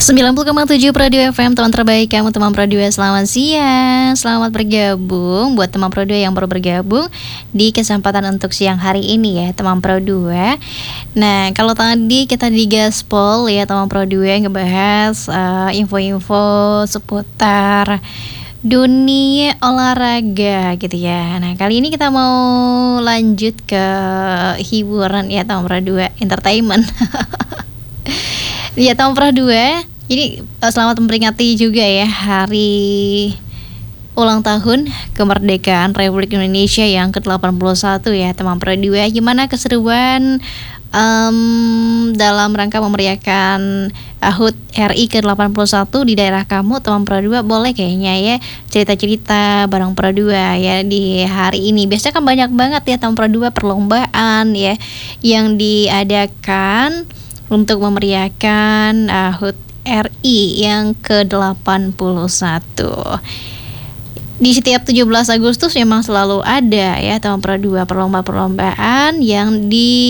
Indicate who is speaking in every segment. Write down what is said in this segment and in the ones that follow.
Speaker 1: 90,7 Pro 2 FM, teman terbaik kamu, teman Pro 2. Selamat siang, selamat bergabung buat teman Pro 2 yang baru bergabung di kesempatan untuk siang hari ini ya, teman Pro 2. Nah, kalau tadi kita di Gaspol ya, teman Pro 2 ngebahas info-info seputar dunia olahraga gitu ya. Nah, kali ini kita mau lanjut ke hiburan ya, teman Pro 2, entertainment. Ya, tahun Pro 2. Jadi selamat memperingati juga ya hari ulang tahun kemerdekaan Republik Indonesia yang ke-81 ya, teman Pro 2. Gimana keseruan dalam rangka memeriahkan HUT RI ke-81 di daerah kamu, teman Pro 2? Boleh kayaknya ya cerita-cerita bareng Pro 2 ya di hari ini. Biasanya kan banyak banget ya, teman Pro 2, perlombaan ya yang diadakan untuk memeriahkan HUT RI yang ke-81. Di setiap 17 Agustus memang selalu ada ya, tahun Pro 2, perlombaan yang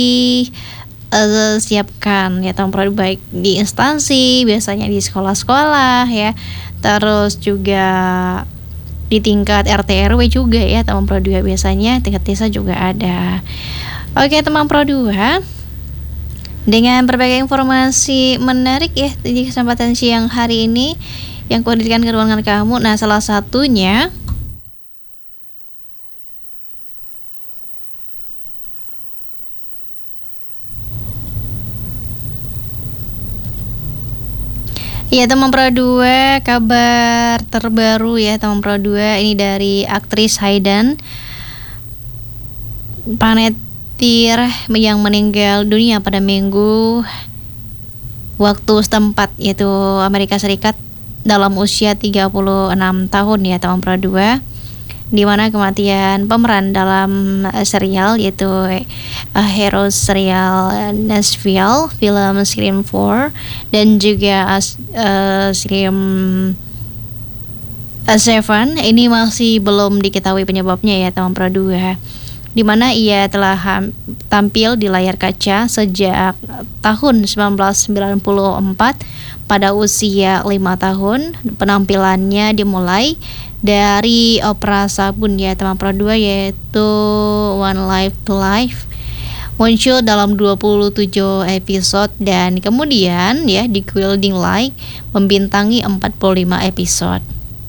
Speaker 1: disiapkan ya, tahun Pro 2, baik di instansi, biasanya di sekolah-sekolah ya, terus juga di tingkat RT RW juga ya, teman Pro 2, biasanya tingkat desa juga ada. Oke, teman Pro 2, dengan berbagai informasi menarik ya di kesempatan siang hari ini yang kuhadirkan ke ruangan kamu. Nah, salah satunya ya, teman Pro 2, kabar terbaru ya, teman Pro 2, ini dari aktris Hayden Panettiere yang meninggal dunia pada Minggu waktu setempat, yaitu Amerika Serikat, dalam usia 36 tahun ya, teman Pro 2, di mana kematian pemeran dalam serial yaitu hero serial Nashville, film Scream 4 dan juga Scream 7 ini masih belum diketahui penyebabnya ya, teman Pro 2, di mana ia telah tampil di layar kaca sejak tahun 1994 pada usia 5 tahun. Penampilannya dimulai dari opera sabun ya, teman Pro 2, yaitu One Life to Life, muncul dalam 27 episode dan kemudian ya di Guiding Light membintangi 45 episode.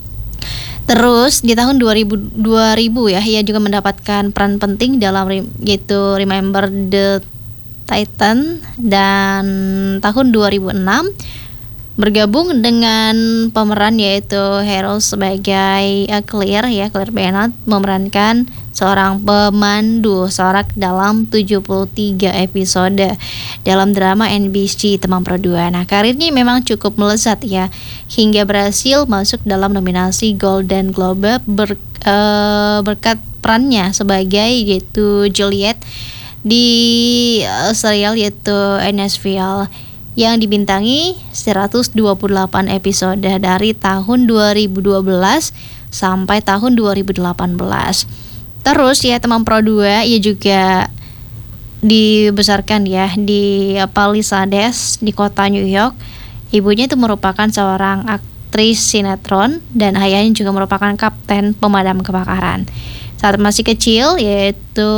Speaker 1: Terus di tahun 2000 ya, ia juga mendapatkan peran penting dalam yaitu Remember the Titan, dan tahun 2006 bergabung dengan pemeran yaitu Hero sebagai Claire Bennett, memerankan seorang pemandu sorak dalam 73 episode dalam drama NBC, teman Pro 2. Nah, karirnya memang cukup melesat ya, hingga berhasil masuk dalam nominasi Golden Globe berkat perannya sebagai yaitu Juliet di serial yaitu Nashville yang dibintangi 128 episode dari tahun 2012 sampai tahun 2018. Terus ya, teman Pro 2, ia juga dibesarkan ya di Palisades di kota New York. Ibunya itu merupakan seorang aktris sinetron dan ayahnya juga merupakan kapten pemadam kebakaran. Saat masih kecil, yaitu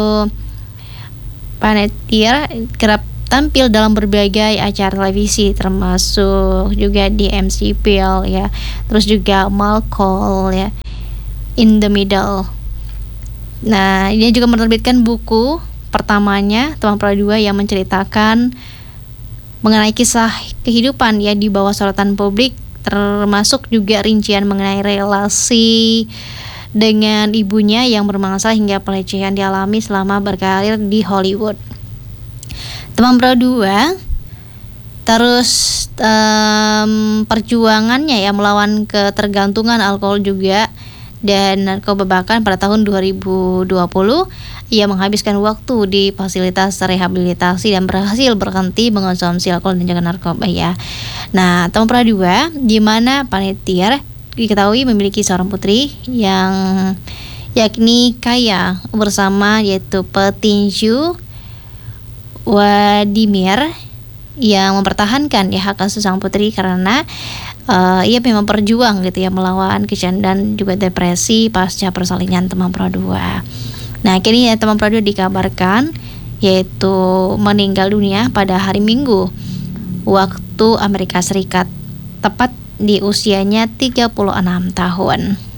Speaker 1: Panettiere kerap tampil dalam berbagai acara televisi, termasuk juga di MCPL ya, terus juga Malcolm ya, In the Middle. Nah, dia juga menerbitkan buku pertamanya, teman Pro 2, yang menceritakan mengenai kisah kehidupan ya di bawah sorotan publik, termasuk juga rincian mengenai relasi dengan ibunya yang bermasalah hingga pelecehan dialami selama berkarir di Hollywood. Teman Pro 2, terus perjuangannya ya melawan ketergantungan alkohol juga dan narkoba, bahkan pada tahun 2020 ia menghabiskan waktu di fasilitas rehabilitasi dan berhasil berhenti mengonsumsi alkohol dan juga narkoba ya. Nah, teman Pro 2, di mana Panettiere diketahui memiliki seorang putri yang yakni Kaya bersama yaitu petinju Wladimir yang mempertahankan ya hak asuh sang putri karena ia memang berjuang gitu ya melawan kecemasan dan juga depresi pasca persalinan Temam Produa. Nah, kini ya Temam Produa dikabarkan yaitu meninggal dunia pada hari Minggu waktu Amerika Serikat, tepat di usianya 36 tahun.